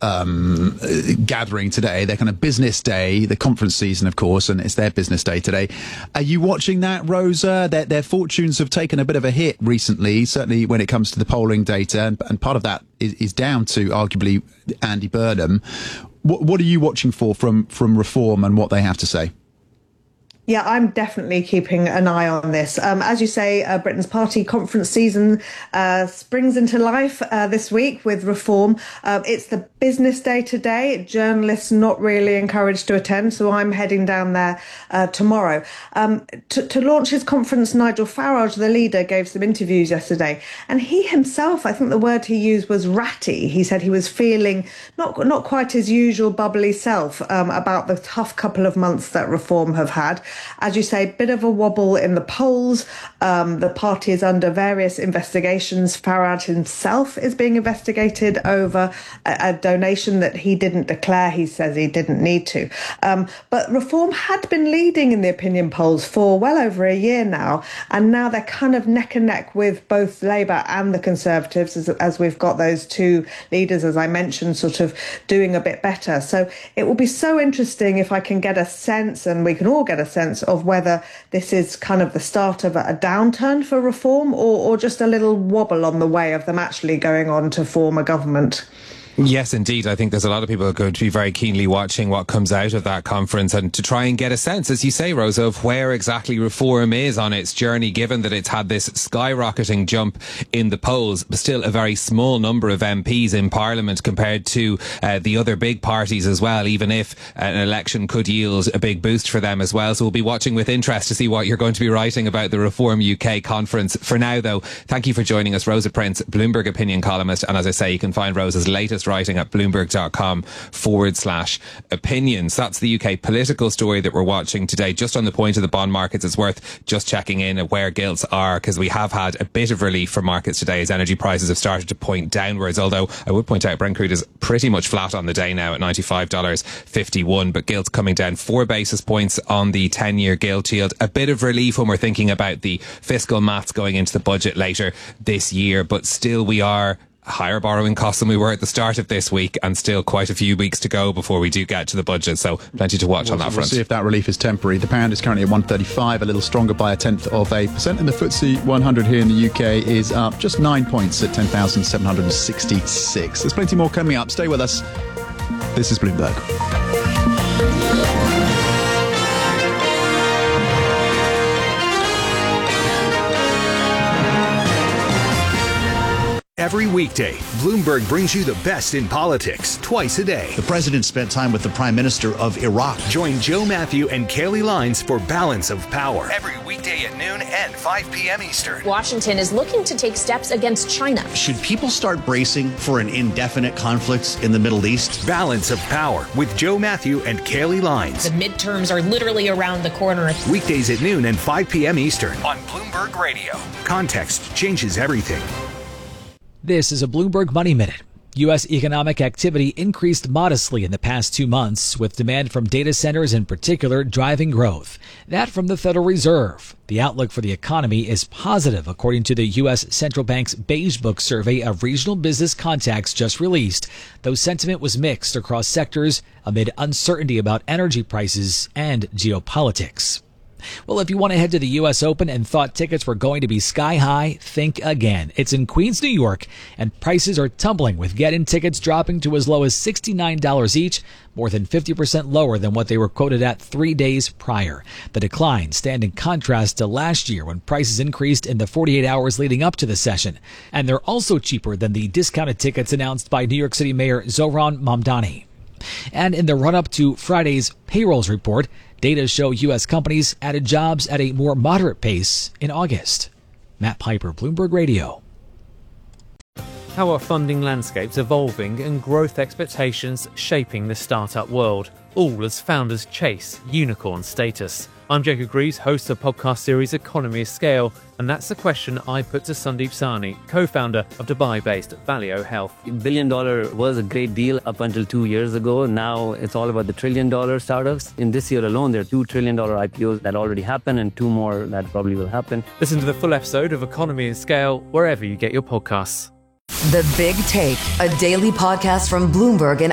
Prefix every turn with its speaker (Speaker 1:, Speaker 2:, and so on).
Speaker 1: gathering today, their kind of business day, the conference season, of course, and it's their business day today. Are you watching that, Rosa? Their fortunes have taken a bit of a hit recently, certainly when it comes to the polling data, and part of that is down to arguably Andy Burnham. What are you watching for from Reform and what they have to say?
Speaker 2: Yeah, I'm definitely keeping an eye on this. As you say, Britain's party conference season springs into life this week with Reform. It's the business day today. Journalists not really encouraged to attend, so I'm heading down there tomorrow. To launch his conference, Nigel Farage, the leader, gave some interviews yesterday, and he himself, I think the word he used was ratty. He said he was feeling not quite his usual bubbly self about the tough couple of months that Reform have had. As you say, bit of a wobble in the polls. The party is under various investigations. Farage himself is being investigated over a donation that he didn't declare. He says he didn't need to. But Reform had been leading in the opinion polls for well over a year now. And now they're kind of neck and neck with both Labour and the Conservatives, as we've got those two leaders, as I mentioned, sort of doing a bit better. So it will be so interesting if I can get a sense, and we can all get a sense, of whether this is kind of the start of a downturn for Reform or just a little wobble on the way of them actually going on to form a government.
Speaker 3: Yes, indeed. I think there's a lot of people who are going to be very keenly watching what comes out of that conference and to try and get a sense, as you say, Rosa, of where exactly Reform is on its journey, given that it's had this skyrocketing jump in the polls, but still a very small number of MPs in Parliament compared to the other big parties as well, even if an election could yield a big boost for them as well. So we'll be watching with interest to see what you're going to be writing about the Reform UK conference. For now, though, thank you for joining us, Rosa Prince, Bloomberg opinion columnist. And as I say, you can find Rosa's latest writing at bloomberg.com/opinions. That's the UK political story that we're watching today. Just on the point of the bond markets, it's worth just checking in at where gilts are, because we have had a bit of relief for markets today as energy prices have started to point downwards. Although I would point out Brent crude is pretty much flat on the day now at $95.51, but gilts coming down 4 basis points on the 10-year gilt yield. A bit of relief when we're thinking about the fiscal maths going into the budget later this year, but still we are higher borrowing costs than we were at the start of this week, and still quite a few weeks to go before we do get to the budget, so plenty to watch on that front.
Speaker 1: We'll see if that relief is temporary. The pound is currently at 135, a little stronger by 0.1%, and the FTSE 100 here in the UK is up just 9 points at 10,766. There's plenty more coming up. Stay with us. This is Bloomberg.
Speaker 4: Every weekday, Bloomberg brings you the best in politics twice a day.
Speaker 5: The president spent time with the Prime Minister of Iraq.
Speaker 4: Join Joe Matthew and Kaylee Lines for Balance of Power. Every weekday at noon and 5 p.m. Eastern.
Speaker 6: Washington is looking to take steps against China.
Speaker 5: Should people start bracing for an indefinite conflict in the Middle East?
Speaker 4: Balance of Power with Joe Matthew and Kaylee Lines.
Speaker 6: The midterms are literally around the corner.
Speaker 4: Weekdays at noon and 5 p.m. Eastern on Bloomberg Radio. Context changes everything.
Speaker 7: This is a Bloomberg Money Minute. U.S. economic activity increased modestly in the past 2 months, with demand from data centers in particular driving growth. That from the Federal Reserve. The outlook for the economy is positive, according to the U.S. Central Bank's Beige Book survey of regional business contacts just released, though sentiment was mixed across sectors amid uncertainty about energy prices and geopolitics. Well, if you want to head to the U.S. Open and thought tickets were going to be sky high, think again. It's in Queens, New York, and prices are tumbling, with get-in tickets dropping to as low as $69 each, more than 50% lower than what they were quoted at 3 days prior. The decline stand in contrast to last year, when prices increased in the 48 hours leading up to the session. And they're also cheaper than the discounted tickets announced by New York City Mayor Zohran Mamdani. And in the run-up to Friday's payrolls report, data show U.S. companies added jobs at a more moderate pace in August. Matt Piper, Bloomberg Radio.
Speaker 8: How are funding landscapes evolving and growth expectations shaping the startup world, all as founders chase unicorn status? I'm Jacob Greaves, host of the podcast series Economy of Scale, and that's the question I put to Sandeep Sahni, co-founder of Dubai-based Valeo Health.
Speaker 9: $1 billion was a great deal up until 2 years ago. Now it's all about the $1 trillion startups. In this year alone, there are $2 trillion IPOs that already happened and 2 more that probably will happen.
Speaker 8: Listen to the full episode of Economy of Scale wherever you get your podcasts.
Speaker 10: The Big Take, a daily podcast from Bloomberg and